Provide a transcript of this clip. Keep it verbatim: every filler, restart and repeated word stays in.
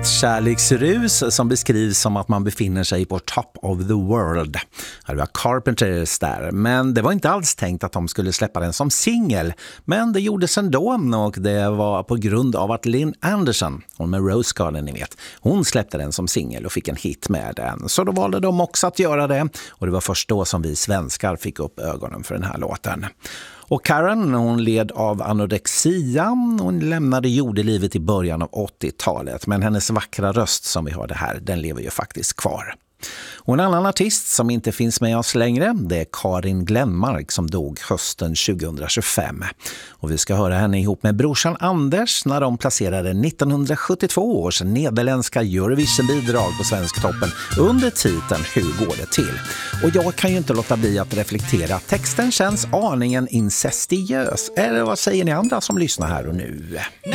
ett kärleksrus som beskrivs som att man befinner sig på top of the world. Det var Carpenters där, men det var inte alls tänkt att de skulle släppa den som singel. Men det gjordes ändå, och det var på grund av att Lynn Anderson, hon med Rose Garden ni vet, hon släppte den som singel och fick en hit med den. Så då valde de också att göra det, och det var först då som vi svenskar fick upp ögonen för den här låten. Och Karen, hon led av anorexia. Hon lämnade jordelivet i början av åttiotalet. Men hennes vackra röst som vi hörde här, den lever ju faktiskt kvar. Och en annan artist som inte finns med oss längre, det är Karin Glenmark som dog hösten tjugohundratjugofem. Och vi ska höra henne ihop med brorsan Anders när de placerade nittonhundrasjuttiotvå års nederländska Eurovision-bidrag på Svensktoppen under titeln Hur går det till? Och jag kan ju inte låta bli att reflektera att texten känns aningen incestiös. Eller vad säger ni andra som lyssnar här och nu?